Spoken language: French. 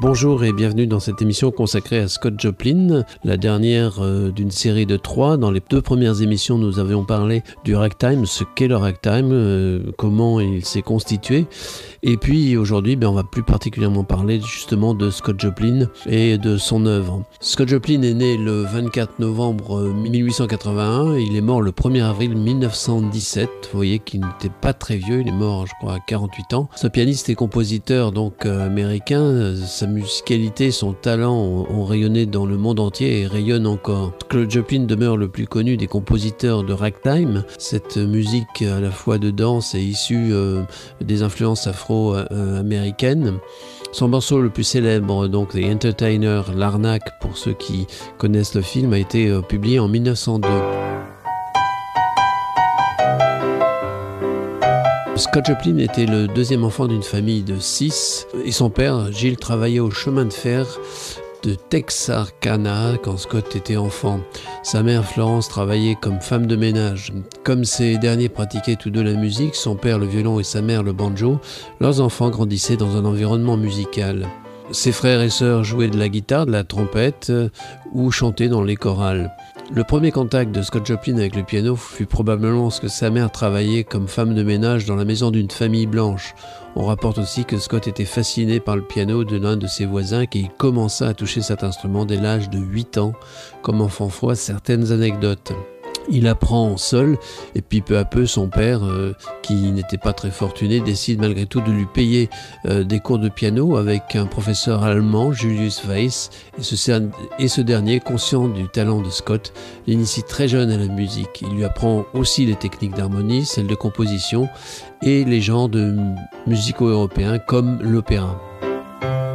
Bonjour et bienvenue dans cette émission consacrée à Scott Joplin, la dernière d'une série de 3. Dans les 2 premières émissions, nous avions parlé du ragtime, ce qu'est le ragtime, comment il s'est constitué. Et puis aujourd'hui, on va plus particulièrement parler justement de Scott Joplin et de son œuvre. Scott Joplin est né le 24 novembre 1881 et il est mort le 1er avril 1917. Vous voyez qu'il n'était pas très vieux, il est mort je crois à 48 ans. Ce pianiste et compositeur donc américain, sa musicalité, son talent ont rayonné dans le monde entier et rayonnent encore. Scott Joplin demeure le plus connu des compositeurs de ragtime. Cette musique à la fois de danse est issue des influences afro-américaines. Son morceau le plus célèbre, donc The Entertainer, l'arnaque pour ceux qui connaissent le film, a été publié en 1902. Scott Joplin était le 2e enfant d'une famille de 6 et son père, Gilles, travaillait au chemin de fer de Texarkana quand Scott était enfant. Sa mère, Florence, travaillait comme femme de ménage. Comme ces derniers pratiquaient tous deux la musique, son père le violon et sa mère le banjo, leurs enfants grandissaient dans un environnement musical. Ses frères et sœurs jouaient de la guitare, de la trompette ou chantaient dans les chorales. Le premier contact de Scott Joplin avec le piano fut probablement lorsque sa mère travaillait comme femme de ménage dans la maison d'une famille blanche. On rapporte aussi que Scott était fasciné par le piano de l'un de ses voisins et qu'il commença à toucher cet instrument dès l'âge de 8 ans, comme en font foi certaines anecdotes. Il apprend seul et puis peu à peu son père, qui n'était pas très fortuné, décide malgré tout de lui payer des cours de piano avec un professeur allemand, Julius Weiss, et ce dernier, conscient du talent de Scott, l'initie très jeune à la musique. Il lui apprend aussi les techniques d'harmonie, celles de composition et les genres de musicaux européens comme l'opéra.